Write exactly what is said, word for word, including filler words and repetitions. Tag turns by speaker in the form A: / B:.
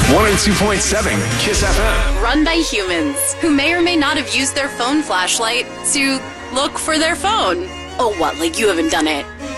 A: one oh two point seven Kiss F M.
B: Run by humans who may or may not have used their phone flashlight to look for their phone. Oh, what? Like you haven't done it?